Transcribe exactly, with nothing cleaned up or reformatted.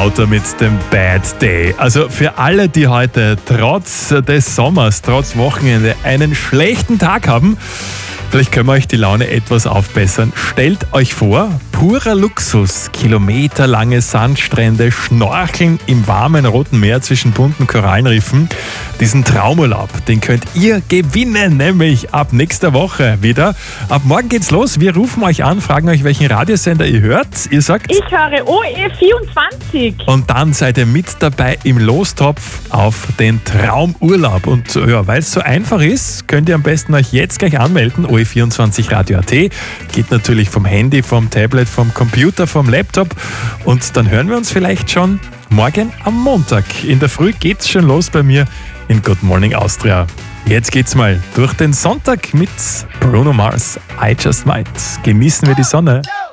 Auto mit dem Bad Day. Also für alle, die heute trotz des Sommers, trotz Wochenende einen schlechten Tag haben, vielleicht können wir euch die Laune etwas aufbessern. Stellt euch vor, purer Luxus, kilometerlange Sandstrände, Schnorcheln im warmen Roten Meer zwischen bunten Korallenriffen. Diesen Traumurlaub, den könnt ihr gewinnen, nämlich ab nächster Woche wieder. Ab morgen geht's los. Wir rufen euch an, fragen euch, welchen Radiosender ihr hört. Ihr sagt... Ich höre O E vierundzwanzig. Und dann seid ihr mit dabei im Lostopf auf den Traumurlaub. Und ja, weil es so einfach ist, könnt ihr am besten euch jetzt gleich anmelden. O E vierundzwanzig Radio Punkt A T. Geht natürlich vom Handy, vom Tablet, vom Computer, vom Laptop. Und dann hören wir uns vielleicht schon morgen am Montag. In der Früh geht's schon los bei mir in Good Morning Austria. Jetzt geht's mal durch den Sonntag mit Bruno Mars. I Just Might. Genießen wir die Sonne.